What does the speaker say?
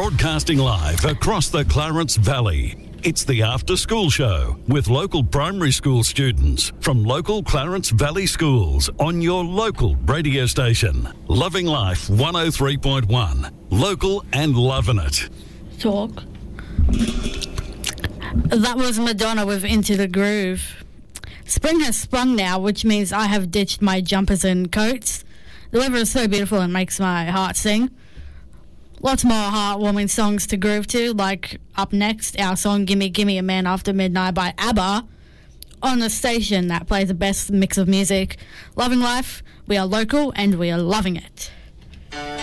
Broadcasting live across the Clarence Valley. It's the After School Show with local primary school students from local Clarence Valley schools on your local radio station. Loving Life 103.1. Local and loving it. Talk. That was Madonna with Into the Groove. Spring has sprung now, which means I have ditched my jumpers and coats. The weather is so beautiful and makes my heart sing. Lots more heartwarming songs to groove to, like up next, our song Gimme Gimme a Man After Midnight by ABBA, on the station that plays the best mix of music. Loving Life, we are local and we are loving it.